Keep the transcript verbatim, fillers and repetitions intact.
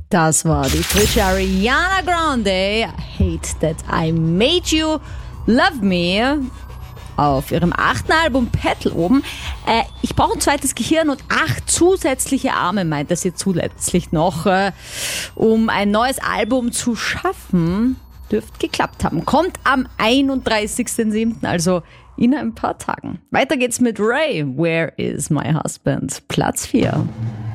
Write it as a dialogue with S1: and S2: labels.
S1: Das war die frische Ariana Grande. Hate That I Made You Love Me. Auf ihrem achten Album Petal oben. Äh, ich brauche ein zweites Gehirn und acht zusätzliche Arme, meint sie zusätzlich noch, äh, um ein neues Album zu schaffen. Dürfte geklappt haben. Kommt am einunddreißigsten siebten, also in ein paar Tagen. Weiter geht's mit Ray. Where is my husband? Platz vier.